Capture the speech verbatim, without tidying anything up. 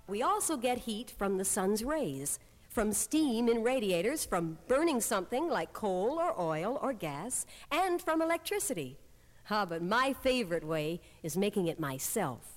We also get heat from the sun's rays, from steam in radiators, from burning something like coal or oil or gas, and from electricity. Ah, but my favorite way is making it myself.